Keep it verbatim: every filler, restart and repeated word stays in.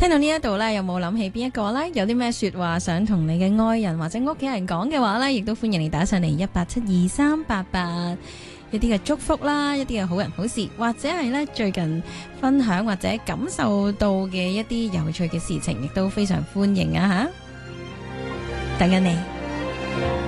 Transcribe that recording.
聽到呢一度呢，有冇諗起邊一個呢？有啲咩說話想同你嘅愛人或者屋企人講嘅話呢，亦都歡迎你打上嚟一八七二三八八，一啲嘅祝福啦，一啲嘅好人好事，或者係呢最近分享或者感受到嘅一啲有趣嘅事情，亦都非常歡迎啊吓，等緊你。